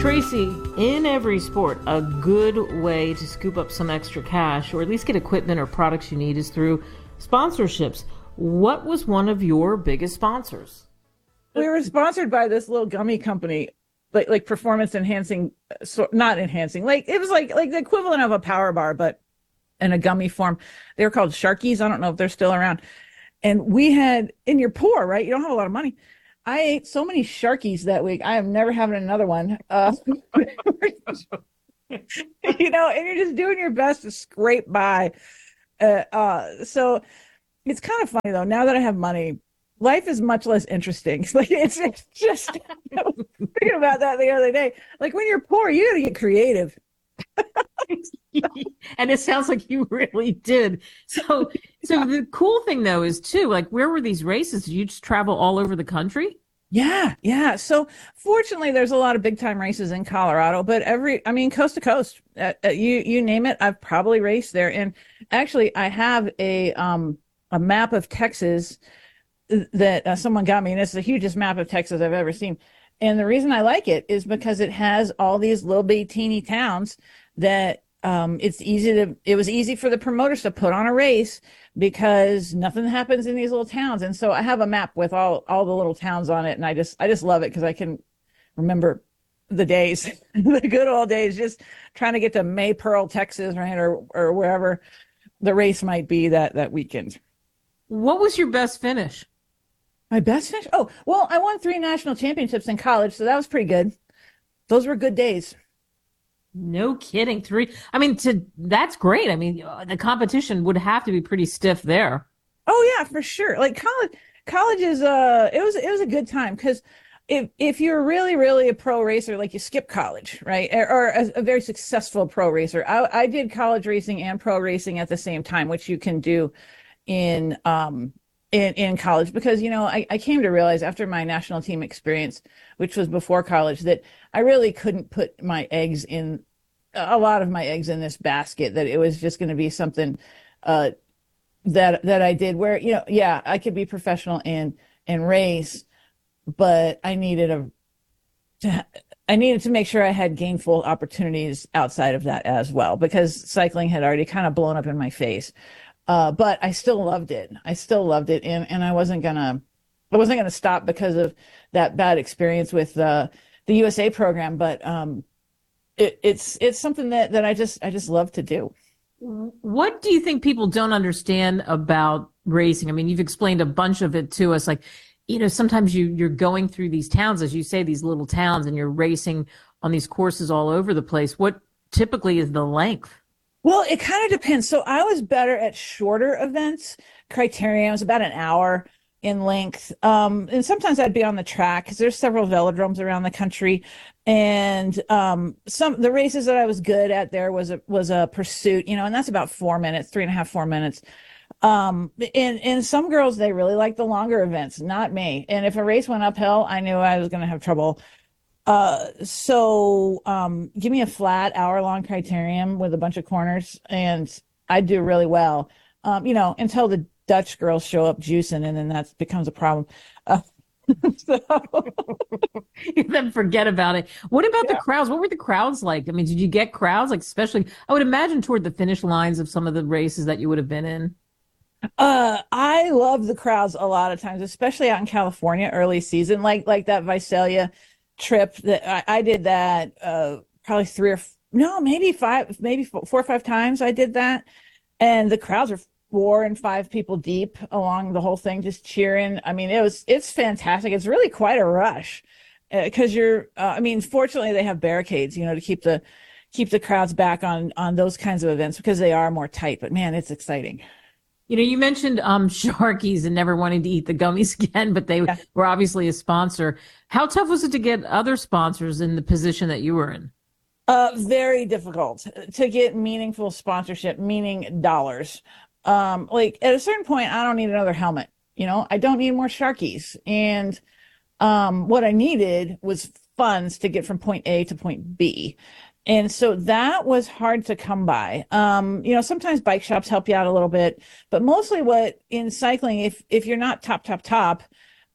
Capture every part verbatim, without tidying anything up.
Tracy, in every sport, a good way to scoop up some extra cash or at least get equipment or products you need is through sponsorships. What was one of your biggest sponsors? We were sponsored by this little gummy company, like like performance enhancing, so not enhancing, like it was like like the equivalent of a power bar, but in a gummy form. They were called Sharkies. I don't know if they're still around. And we had, and you're poor, right? You don't have a lot of money. I ate so many Sharkies that week. I am never having another one. Uh, you know, and you're just doing your best to scrape by. Uh, uh, so it's kind of funny though. Now that I have money, life is much less interesting. Like it's, it's just I was thinking about that the other day. Like when you're poor, you got to get creative. And it sounds like you really did. So, so the cool thing though is too, like, where were these races? Did you just travel all over the country? Yeah, yeah. So fortunately, there's a lot of big time races in Colorado, but every, I mean, coast to coast, uh, uh, you you name it, I've probably raced there. And actually, I have a um a map of Texas that uh, someone got me, and it's the hugest map of Texas I've ever seen. And the reason I like it is because it has all these little bitty teeny towns that um, it's easy to, it was easy for the promoters to put on a race because nothing happens in these little towns. And so I have a map with all, all the little towns on it. And I just, I just love it because I can remember the days, the good old days, just trying to get to Maypearl, Texas, right? Or, or wherever the race might be that, that weekend. What was your best finish? My best finish? Oh, well, I won three national championships in college, so that was pretty good. Those were good days. No kidding. Three. I mean, to that's great. I mean, the competition would have to be pretty stiff there. Oh yeah, for sure. Like college, college is uh, it was it was a good time because if if you're really really a pro racer, like you skip college, right, or, or a, a very successful pro racer. I I did college racing and pro racing at the same time, which you can do in um. in, in college, because, you know, I, I came to realize after my national team experience, which was before college, that I really couldn't put my eggs in, a lot of my eggs in this basket, that it was just going to be something uh, that that I did where, you know, yeah, I could be professional in, in race, but I needed a, to, I needed to make sure I had gainful opportunities outside of that as well, because cycling had already kind of blown up in my face. Uh, but I still loved it. I still loved it. And, and I wasn't gonna, I wasn't gonna stop because of that bad experience with, uh, the U S A program. But, um, it, it's, it's something that, that I just, I just love to do. What do you think people don't understand about racing? I mean, you've explained a bunch of it to us. Like, you know, sometimes you, you're going through these towns, as you say, these little towns, and you're racing on these courses all over the place. What typically is the length? Well, it kind of depends. So I was better at shorter events. Criterium was about an hour in length. Um, and sometimes I'd be on the track because there's several velodromes around the country. And um, some the races that I was good at there was a was a pursuit, you know, and that's about four minutes, three and a half, four minutes. Um, and, and some girls, they really like the longer events, not me. And if a race went uphill, I knew I was going to have trouble. Uh, so, um, give me a flat hour long criterium with a bunch of corners and I do really well. Um, you know, until the Dutch girls show up juicing, and then that becomes a problem. Uh, so then forget about it. What about yeah. the crowds? What were the crowds like? I mean, did you get crowds, like, especially, I would imagine toward the finish lines of some of the races that you would have been in? Uh, I love the crowds a lot of times, especially out in California, early season, like, like that Visalia trip that I, I did that uh probably three or no maybe five maybe four, four or five times I did that, and the crowds are four and five people deep along the whole thing, just cheering. I mean, it was it's fantastic. It's really quite a rush because uh, you're uh, I mean, fortunately they have barricades, you know, to keep the keep the crowds back on on those kinds of events because they are more tight, but man, it's exciting. You know, you mentioned um, Sharkies and never wanting to eat the gummies again, but they yeah. were obviously a sponsor. How tough was it to get other sponsors in the position that you were in? Uh, very difficult to get meaningful sponsorship, meaning dollars. Um, like at a certain point, I don't need another helmet. You know, I don't need more Sharkies. And um, what I needed was funds to get from point A to point B. And so that was hard to come by. Um, you know, sometimes bike shops help you out a little bit, but mostly what in cycling, if, if you're not top, top, top,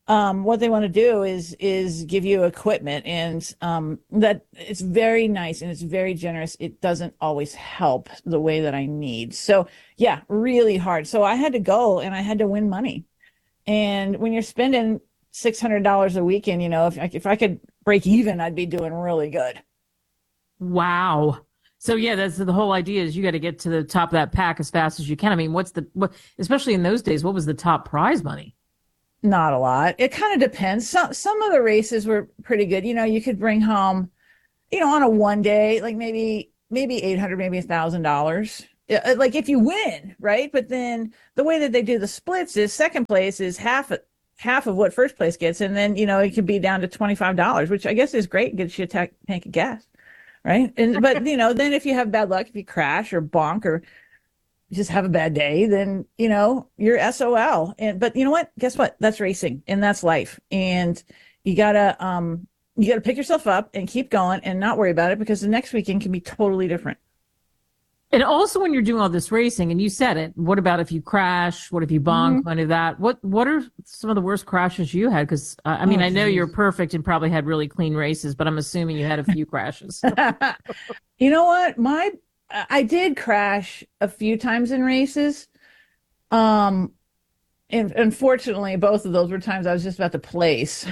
um, what they want to do is is give you equipment, and um, that it's very nice and it's very generous. It doesn't always help the way that I need. So yeah, really hard. So I had to go and I had to win money. And when you're spending six hundred dollars a weekend, you know, if I, if I could break even, I'd be doing really good. Wow. So yeah, that's the whole idea is you got to get to the top of that pack as fast as you can. I mean, what's the, what, especially in those days, what was the top prize money? Not a lot. It kind of depends. Some some of the races were pretty good. You know, you could bring home, you know, on a one day, like maybe maybe eight hundred, maybe a thousand dollars. Like if you win, right? But then the way that they do the splits is second place is half half of what first place gets, and then you know it could be down to twenty five dollars, which I guess is great. Gets you a tank of gas. Right. And, but, you know, then if you have bad luck, if you crash or bonk or just have a bad day, then, you know, you're S O L. And, but you know what? Guess what? That's racing and that's life. And you gotta, um, you gotta pick yourself up and keep going and not worry about it because the next weekend can be totally different. And also when you're doing all this racing, and you said it, what about if you crash? What if you bonk? Mm-hmm. Any of that? What What are some of the worst crashes you had? Because, uh, I mean, oh, I know geez. You're perfect and probably had really clean races, but I'm assuming you had a few crashes. You know what? My I did crash a few times in races. Um, and unfortunately, both of those were times I was just about to place.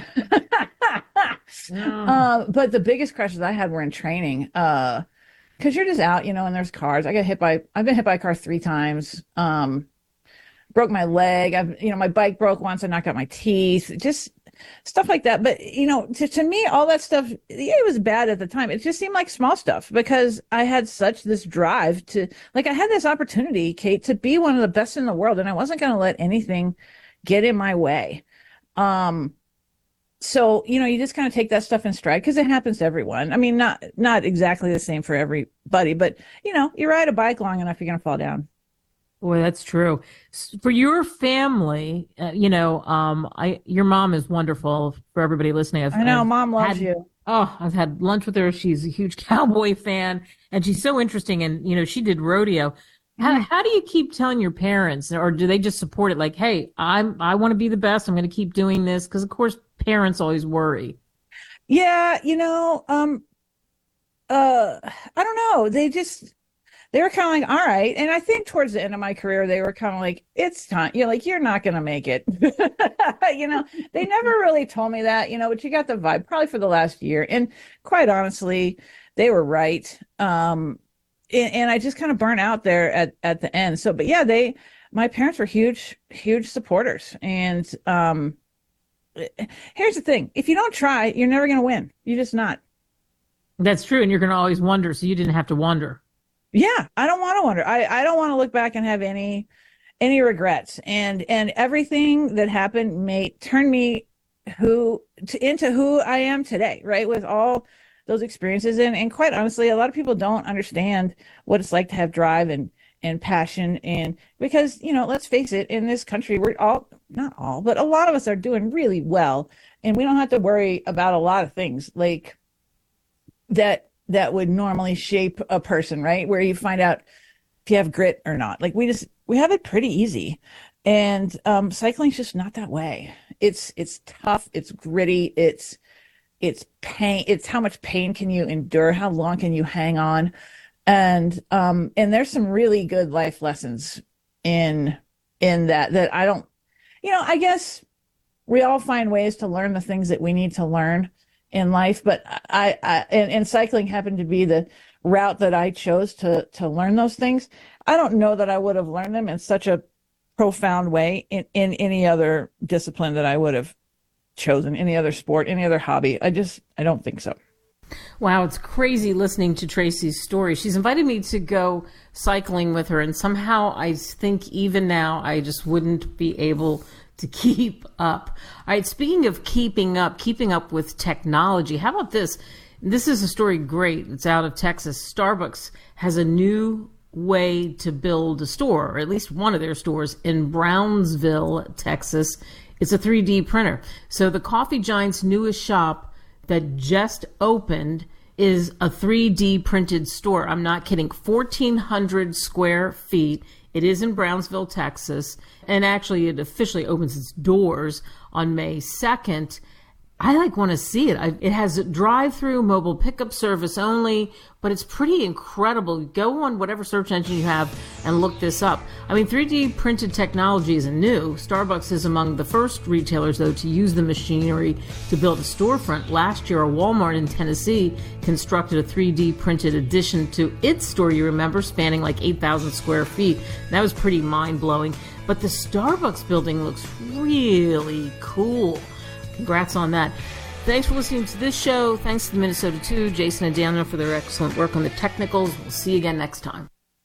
mm. uh, but the biggest crashes I had were in training. Uh, Because you're just out, you know, and there's cars. I got hit by, I've been hit by a car three times. Um, broke my leg. I've, you know, my bike broke once. I knocked out my teeth. Just stuff like that. But, you know, to, to me, all that stuff, yeah, it was bad at the time. It just seemed like small stuff because I had such this drive to, like, I had this opportunity, Kate, to be one of the best in the world. And I wasn't going to let anything get in my way. Um, So, you know, you just kind of take that stuff in stride because it happens to everyone. I mean, not not exactly the same for everybody, but, you know, you ride a bike long enough, you're going to fall down. Boy, that's true. For your family, uh, you know, um, I your mom is wonderful for everybody listening. I've, I know, I've Mom loves had, you. Oh, I've had lunch with her. She's a huge cowboy fan, and she's so interesting. And, you know, she did rodeo. How, how do you keep telling your parents, or do they just support it? Like, hey, I'm, I want to be the best. I'm going to keep doing this. Cause of course parents always worry. Yeah. You know, um, uh, I don't know. They just, they were kind of like, all right. And I think towards the end of my career, they were kind of like, it's time. You're like, you're not going to make it. You know, they never really told me that, you know, but you got the vibe probably for the last year. And quite honestly, they were right. Um, And, and I just kind of burnt out there at, at the end. So, but yeah, they, my parents were huge, huge supporters. And um, here's the thing. If you don't try, you're never going to win. You're just not. That's true. And you're going to always wonder. So you didn't have to wonder. Yeah. I don't want to wonder. I, I don't want to look back and have any, any regrets. And, and everything that happened may turn me who to, into who I am today, right? With all those experiences. And, and quite honestly, a lot of people don't understand what it's like to have drive and, and passion. And because, you know, let's face it, in this country, we're all, not all, but a lot of us are doing really well. And we don't have to worry about a lot of things like that, that would normally shape a person, right? Where you find out if you have grit or not. Like we just, we have it pretty easy. And um, cycling's just not that way. It's, it's tough. It's gritty. It's, It's pain. It's how much pain can you endure? How long can you hang on? And, um, and there's some really good life lessons in, in that, that I don't, you know, I guess we all find ways to learn the things that we need to learn in life. But I, I and, and cycling happened to be the route that I chose to, to learn those things. I don't know that I would have learned them in such a profound way in, in any other discipline that I would have chosen, any other sport, any other hobby. I just, I don't think so. Wow, it's crazy listening to Tracy's story. She's invited me to go cycling with her, and somehow I think even now I just wouldn't be able to keep up. All right, speaking of keeping up, keeping up with technology, how about this? This is a story great. It's out of Texas. Starbucks has a new way to build a store, or at least one of their stores in Brownsville, Texas. It's a three D printer. So the coffee giant's newest shop that just opened is a three D printed store. I'm not kidding. fourteen hundred square feet It is in Brownsville, Texas, and actually it officially opens its doors on May second. I like want to see it. I, it has a drive-through mobile pickup service only, but it's pretty incredible. Go on whatever search engine you have and look this up. I mean, three D printed technology isn't new. Starbucks is among the first retailers, though, to use the machinery to build a storefront. Last year, a Walmart in Tennessee constructed a three D printed addition to its store, you remember, spanning like eight thousand square feet. That was pretty mind-blowing. But the Starbucks building looks really cool. Congrats on that. Thanks for listening to this show. Thanks to the Minnesota two, Jason and Daniel, for their excellent work on the technicals. We'll see you again next time.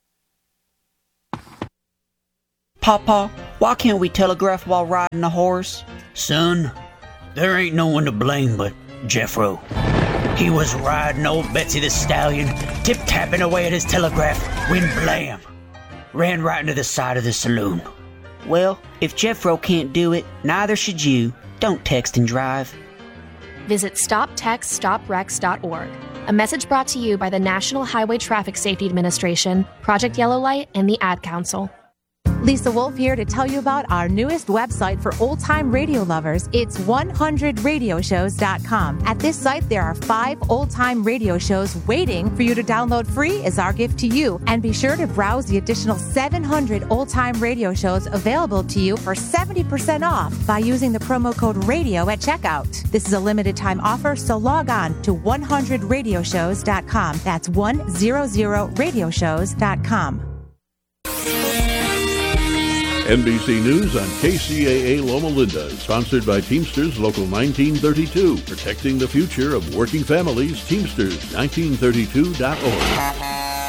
Papa, why can't we telegraph while riding a horse? Son, there ain't no one to blame but Jeffro. He was riding old Betsy the Stallion, tip-tapping away at his telegraph, when blam! Ran right into the side of the saloon. Well, if Jeffro can't do it, neither should you. Don't text and drive. Visit stop text stop wrecks dot org. A message brought to you by the National Highway Traffic Safety Administration, Project Yellow Light, and the Ad Council. Lisa Wolf here to tell you about our newest website for old-time radio lovers. It's one hundred radio shows dot com. At this site, there are five old-time radio shows waiting for you to download free as our gift to you. And be sure to browse the additional seven hundred old-time radio shows available to you for seventy percent off by using the promo code RADIO at checkout. This is a limited-time offer, so log on to one hundred radio shows dot com. That's one hundred radio shows dot com. N B C News on K C A A Loma Linda, sponsored by Teamsters Local nineteen thirty-two, protecting the future of working families. Teamsters nineteen thirty-two dot org.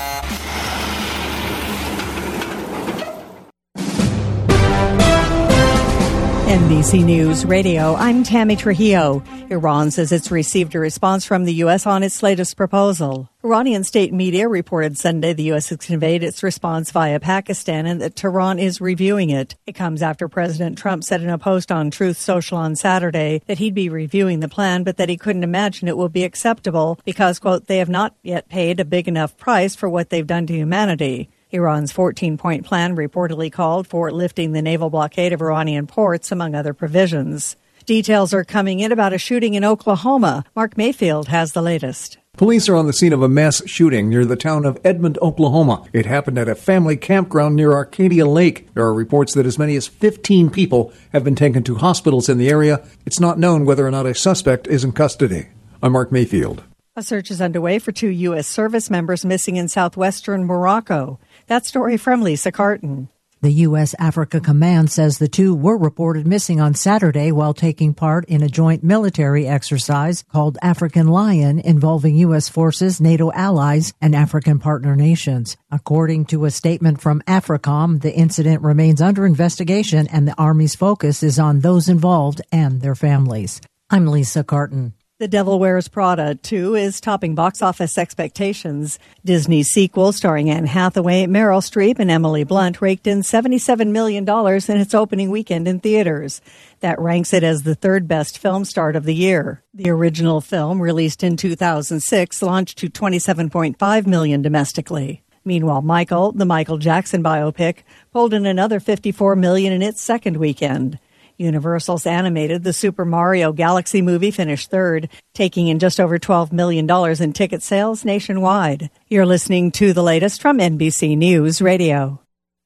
N B C News Radio, I'm Tammy Trujillo. Iran says it's received a response from the U S on its latest proposal. Iranian state media reported Sunday the U S has conveyed its response via Pakistan and that Tehran is reviewing it. It comes after President Trump said in a post on Truth Social on Saturday that he'd be reviewing the plan, but that he couldn't imagine it will be acceptable because, quote, they have not yet paid a big enough price for what they've done to humanity. Iran's fourteen-point plan reportedly called for lifting the naval blockade of Iranian ports, among other provisions. Details are coming in about a shooting in Oklahoma. Mark Mayfield has the latest. Police are on the scene of a mass shooting near the town of Edmond, Oklahoma. It happened at a family campground near Arcadia Lake. There are reports that as many as fifteen people have been taken to hospitals in the area. It's not known whether or not a suspect is in custody. I'm Mark Mayfield. A search is underway for two U S service members missing in southwestern Morocco. That story from Lisa Carton. The U S Africa Command says the two were reported missing on Saturday while taking part in a joint military exercise called African Lion involving U S forces, NATO allies, and African partner nations. According to a statement from AFRICOM, the incident remains under investigation and the Army's focus is on those involved and their families. I'm Lisa Carton. The Devil Wears Prada two is topping box office expectations. Disney's sequel, starring Anne Hathaway, Meryl Streep, and Emily Blunt, raked in seventy-seven million dollars in its opening weekend in theaters. That ranks it as the third best film start of the year. The original film, released in two thousand six, launched to twenty-seven point five million dollars domestically. Meanwhile, Michael, the Michael Jackson biopic, pulled in another fifty-four million dollars in its second weekend. Universal's animated The Super Mario Galaxy movie finished third, taking in just over twelve million dollars in ticket sales nationwide. You're listening to the latest from N B C News Radio.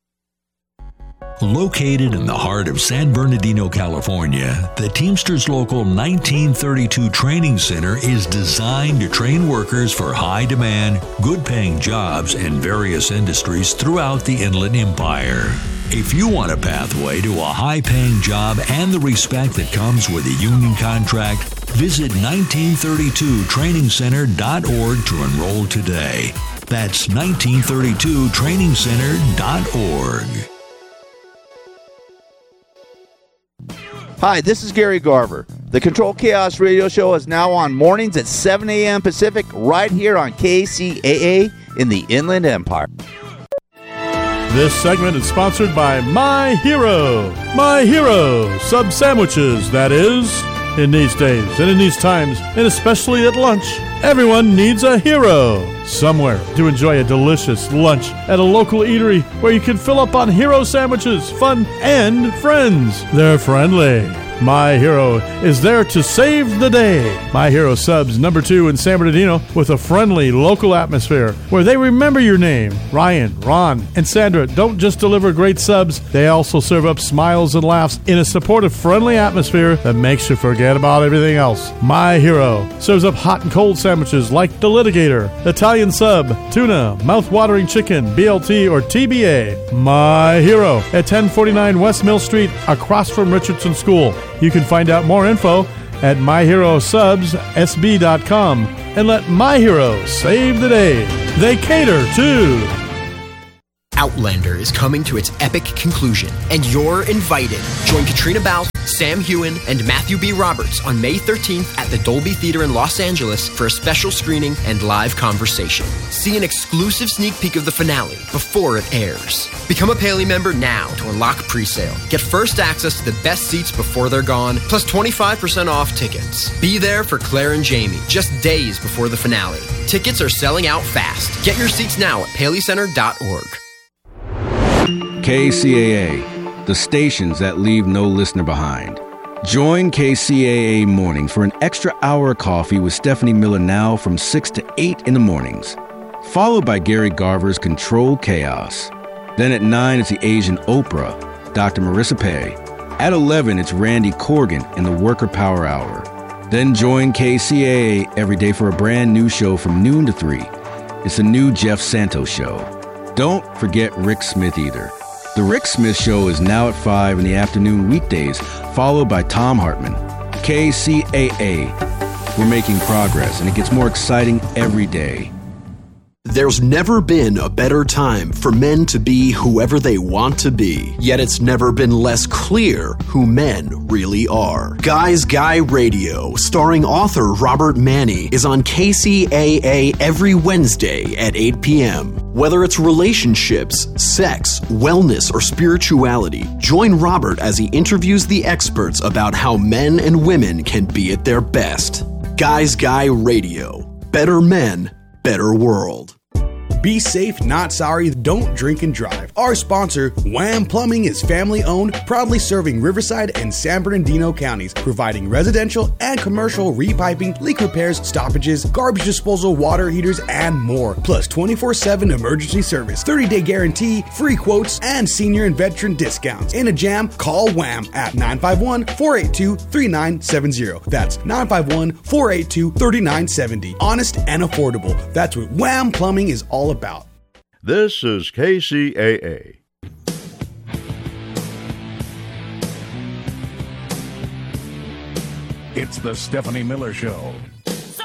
Located in the heart of San Bernardino, California, the Teamsters Local nineteen thirty-two Training Center is designed to train workers for high-demand, good-paying jobs in various industries throughout the Inland Empire. If you want a pathway to a high-paying job and the respect that comes with a union contract, visit nineteen thirty-two training center dot org to enroll today. That's nineteen thirty-two training center dot org. Hi, this is Gary Garver. The Control Chaos Radio Show is now on mornings at seven a.m. Pacific right here on K C A A in the Inland Empire. This segment is sponsored by My Hero. My Hero, sub sandwiches, that is. In these days and in these times, and especially at lunch, everyone needs a hero. Somewhere to enjoy a delicious lunch at a local eatery where you can fill up on hero sandwiches, fun, and friends. They're friendly. My Hero is there to save the day. My Hero Subs number two in San Bernardino with a friendly local atmosphere where they remember your name. Ryan, Ron, and Sandra don't just deliver great subs, they also serve up smiles and laughs in a supportive, friendly atmosphere that makes you forget about everything else. My Hero serves up hot and cold sandwiches like the Litigator, Italian Sub, tuna, mouth-watering chicken, B L T, or T B A. My Hero at ten forty-nine West Mill Street across from Richardson School. You can find out more info at my hero subs s b dot com and let My Hero save the day. They cater too. Outlander is coming to its epic conclusion, and you're invited. Join Katrina Balfe, Sam Heughan, and Matthew B. Roberts on May thirteenth at the Dolby Theater in Los Angeles for a special screening and live conversation. See an exclusive sneak peek of the finale before it airs. Become a Paley member now to unlock pre-sale. Get first access to the best seats before they're gone, plus twenty-five percent off tickets. Be there for Claire and Jamie just days before the finale. Tickets are selling out fast. Get your seats now at paley center dot org. K C A A, the stations that leave no listener behind. Join K C A A Mornings for an extra hour of coffee with Stephanie Miller now from six to eight in the mornings, followed by Gary Garver's Control Chaos. Then at nine, it's the Asian Oprah, Doctor Marissa Pei. At eleven, it's Randy Corgan in the Worker Power Hour. Then join K C A A every day for a brand new show from noon to three. It's the new Jeff Santos Show. Don't forget Rick Smith either. The Rick Smith Show is now at five in the afternoon weekdays, followed by Tom Hartman. K C A A. We're making progress, and it gets more exciting every day. There's never been a better time for men to be whoever they want to be, yet it's never been less clear who men really are. Guys Guy Radio, starring author Robert Manni, is on K C A A every Wednesday at eight p.m. Whether it's relationships, sex, wellness, or spirituality, join Robert as he interviews the experts about how men and women can be at their best. Guys Guy Radio. Better men, better world. Be safe, not sorry. Don't drink and drive. Our sponsor, Wham Plumbing, is family owned, proudly serving Riverside and San Bernardino counties, providing residential and commercial repiping, leak repairs, stoppages, garbage disposal, water heaters, and more. Plus twenty-four seven emergency service, thirty day guarantee, free quotes, and senior and veteran discounts. In a jam, call Wham at nine five one, four eight two, three nine seven zero. That's nine five one, four eight two, three nine seven zero. Honest and affordable. That's what Wham Plumbing is all about. This is K C A A. It's the Stephanie Miller Show.